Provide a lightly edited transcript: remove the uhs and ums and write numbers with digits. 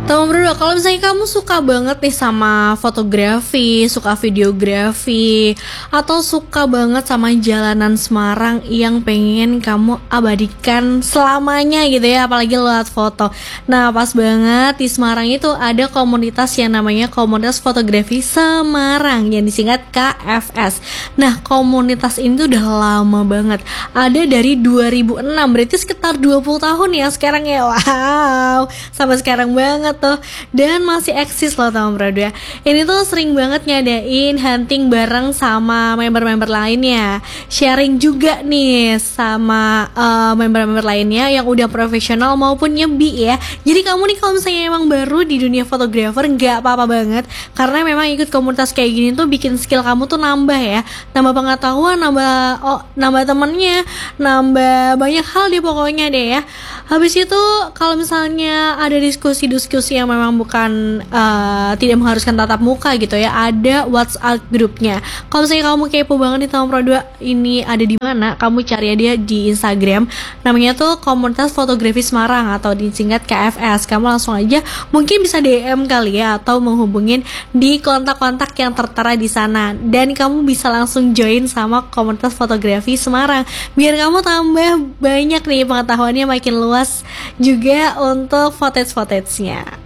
Teman berdua, kalau misalnya kamu suka banget nih sama fotografi, suka videografi, atau suka banget sama jalanan Semarang yang pengen kamu abadikan selamanya gitu ya, apalagi lewat foto. Nah, pas banget di Semarang itu ada komunitas yang namanya Komunitas Fotografi Semarang yang disingkat KFS. Nah, komunitas ini tuh udah lama banget. Ada dari 2006, berarti sekitar 20 tahun ya sekarang ya. Wow, sampai sekarang banget tuh, dan masih eksis loh teman berdua. Ini tuh sering banget ngadain hunting bareng sama member-member lainnya, sharing juga nih sama member-member lainnya yang udah profesional maupun nyebi ya. Jadi kamu nih kalau misalnya emang baru di dunia fotografer nggak apa-apa banget, karena memang ikut komunitas kayak gini tuh bikin skill kamu tuh nambah ya, nambah pengetahuan, nambah temennya, nambah banyak hal deh pokoknya deh ya. Habis itu kalau misalnya ada diskusi-diskusi yang memang bukan tidak mengharuskan tatap muka gitu ya, ada WhatsApp grupnya. Kalau misalnya kamu kepo banget nih sama Pro 2 ini ada di mana, kamu cari dia di Instagram. Namanya tuh Komunitas Fotografi Semarang atau disingkat KFS. Kamu langsung aja mungkin bisa DM kali ya, atau menghubungin di kontak-kontak yang tertera di sana, dan kamu bisa langsung join sama Komunitas Fotografi Semarang biar kamu tambah banyak nih pengetahuannya, makin luas juga untuk footage-nya.